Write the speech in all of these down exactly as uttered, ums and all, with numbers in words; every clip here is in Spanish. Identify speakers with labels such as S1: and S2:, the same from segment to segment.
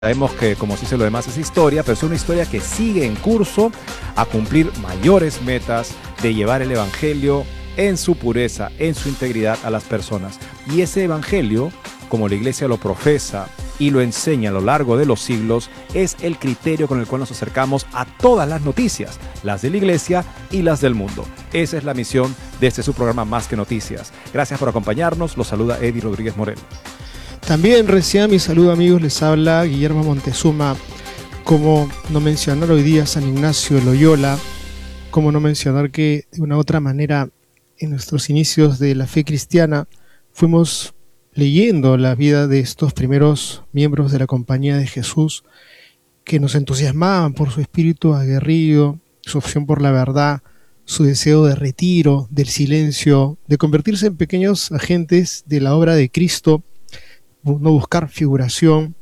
S1: Sabemos que, como se dice lo demás, es historia, pero es una historia que sigue en curso a cumplir mayores metas de llevar el Evangelio en su pureza, en su integridad a las personas. Y ese Evangelio, como la Iglesia lo profesa y lo enseña a lo largo de los siglos, es el criterio con el cual nos acercamos a todas las noticias, las de la Iglesia y las del mundo. Esa es la misión de este su programa Más que Noticias. Gracias por acompañarnos. Los saluda Eddie Rodríguez Morel.
S2: También recién mi saludo, amigos, les habla Guillermo Montezuma. Como no mencionar hoy día San Ignacio de Loyola, como no mencionar que de una u otra manera en nuestros inicios de la fe cristiana fuimos leyendo la vida de estos primeros miembros de la Compañía de Jesús que nos entusiasmaban por su espíritu aguerrido, su opción por la verdad, su deseo de retiro, del silencio, de convertirse en pequeños agentes de la obra de Cristo, no buscar figuración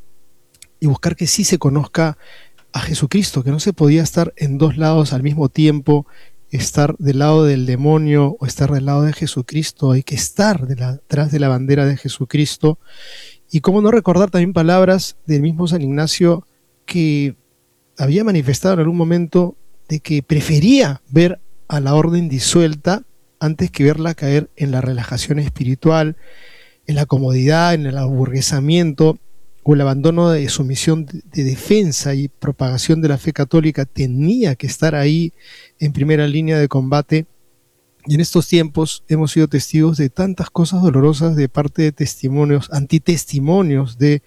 S2: y buscar que sí se conozca a Jesucristo, que no se podía estar en dos lados al mismo tiempo, estar del lado del demonio o estar del lado de Jesucristo. Hay que estar detrás de la bandera de Jesucristo. Y cómo no recordar también palabras del mismo San Ignacio, que había manifestado en algún momento de que prefería ver a la orden disuelta antes que verla caer en la relajación espiritual, en la comodidad, en el aburguesamiento o el abandono de su misión de defensa y propagación de la fe católica. Tenía que estar ahí en primera línea de combate. Y en estos tiempos hemos sido testigos de tantas cosas dolorosas de parte de testimonios, antitestimonios de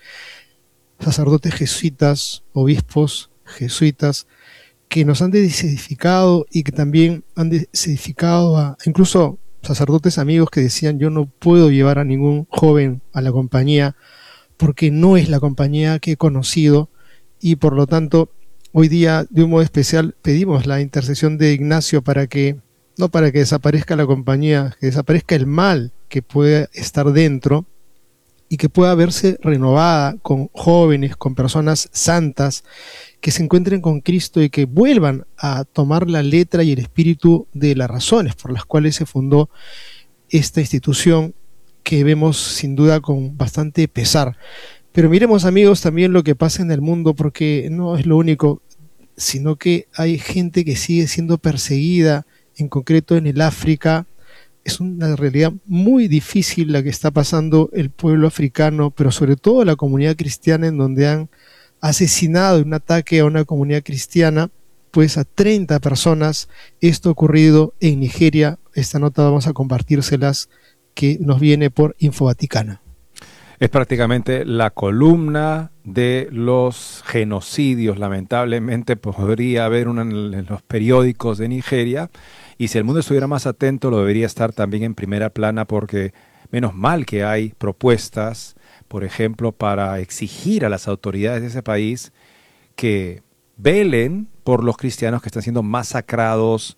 S2: sacerdotes jesuitas, obispos jesuitas, que nos han desedificado y que también han desedificado a incluso sacerdotes amigos que decían: yo no puedo llevar a ningún joven a la compañía porque no es la compañía que he conocido, y por lo tanto hoy día de un modo especial pedimos la intercesión de Ignacio para que, no para que desaparezca la compañía, que desaparezca el mal que pueda estar dentro y que pueda verse renovada con jóvenes, con personas santas que se encuentren con Cristo y que vuelvan a tomar la letra y el espíritu de las razones por las cuales se fundó esta institución, que vemos sin duda con bastante pesar. Pero miremos, amigos, también lo que pasa en el mundo, porque no es lo único, sino que hay gente que sigue siendo perseguida, en concreto en el África. Es una realidad muy difícil la que está pasando el pueblo africano, pero sobre todo la comunidad cristiana, en donde han asesinado en un ataque a una comunidad cristiana pues a treinta personas. Esto ha ocurrido en Nigeria. Esta nota vamos a compartírselas, que nos viene por Info Vaticana.
S1: Es prácticamente la columna de los genocidios. Lamentablemente podría haber una en los periódicos de Nigeria, y si el mundo estuviera más atento lo debería estar también en primera plana, porque menos mal que hay propuestas, por ejemplo, para exigir a las autoridades de ese país que velen por los cristianos que están siendo masacrados.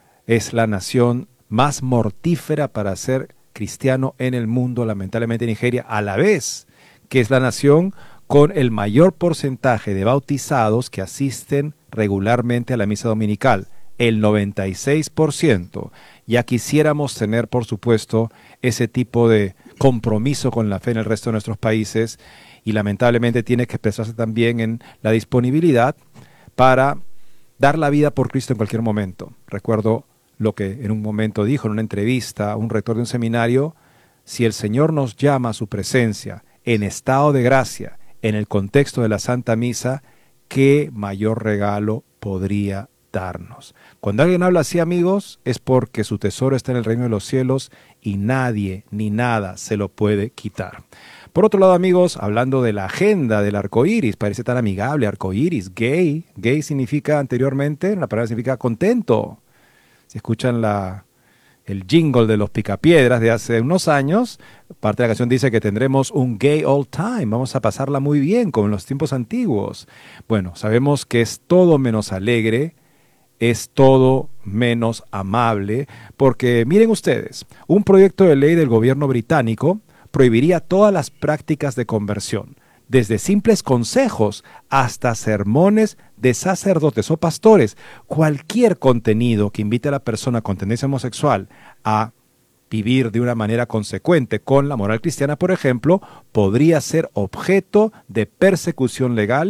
S1: Es la nación más mortífera para ser cristiano en el mundo, lamentablemente Nigeria, a la vez que es la nación con el mayor porcentaje de bautizados que asisten regularmente a la misa dominical, el noventa y seis por ciento. Ya quisiéramos tener, por supuesto, ese tipo de compromiso con la fe en el resto de nuestros países, y lamentablemente tiene que expresarse también en la disponibilidad para dar la vida por Cristo en cualquier momento. Recuerdo lo que en un momento dijo en una entrevista un rector de un seminario: si el Señor nos llama a su presencia en estado de gracia, en el contexto de la Santa Misa, ¿qué mayor regalo podría darnos? Cuando alguien habla así, amigos, es porque su tesoro está en el reino de los cielos y nadie ni nada se lo puede quitar. Por otro lado, amigos, hablando de la agenda del arco iris, parece tan amigable, arco iris, gay. Gay significa anteriormente, la palabra significa contento. Si escuchan la, el jingle de los Picapiedras de hace unos años, parte de la canción dice que tendremos un gay old time, vamos a pasarla muy bien como en los tiempos antiguos. Bueno, sabemos que es todo menos alegre, es todo menos amable, porque miren ustedes, un proyecto de ley del gobierno británico prohibiría todas las prácticas de conversión, desde simples consejos hasta sermones de sacerdotes o pastores. Cualquier contenido que invite a la persona con tendencia homosexual a vivir de una manera consecuente con la moral cristiana, por ejemplo, podría ser objeto de persecución legal